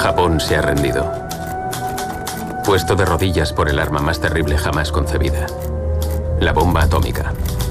Japón se ha rendido. Puesto de rodillas por el arma más terrible jamás concebida. La bomba atómica.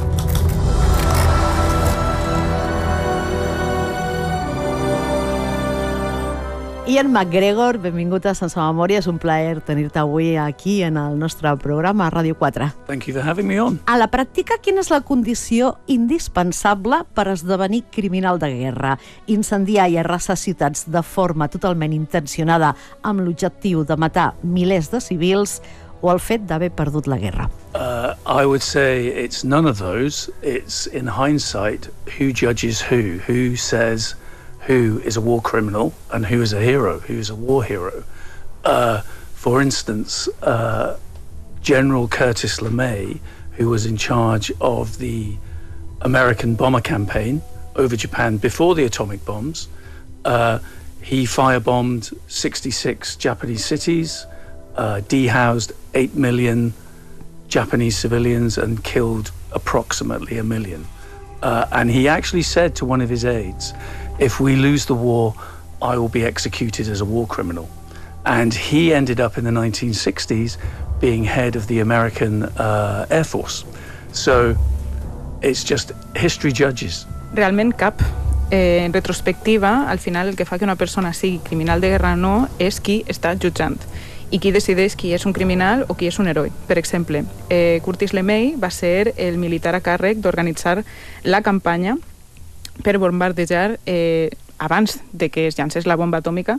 Ian McGregor, benvingut a Sense Memòria. És un plaer tenir-te avui aquí en el nostre programa a Ràdio 4. Thank you for having me on. A la pràctica, quina és la condició indispensable per esdevenir criminal de guerra? Incendiar i arrasar ciutats de forma totalment intencionada amb l'objectiu de matar milers de civils o el fet d'haver perdut la guerra? I would say it's none of those. It's, in hindsight, who judges who. Who says who is a war criminal and who is a hero, who is a war hero. For instance, General Curtis LeMay, who was in charge of the American bomber campaign over Japan before the atomic bombs, he firebombed 66 Japanese cities, dehoused 8 million Japanese civilians and killed approximately 1 million. And he actually said to one of his aides, if we lose the war, I will be executed as a war criminal. And he ended up in the 1960s being head of the American Air Force. So it's just history judges. Realment cap. En retrospectiva, al final el que fa que una persona sigui criminal de guerra o no és qui està jutjant i qui decideix qui és un criminal o qui és un heroi. Per exemple, Curtis LeMay va ser el militar a càrrec d'organitzar la campanya per bombardejar, abans de que es llancés la bomba atòmica,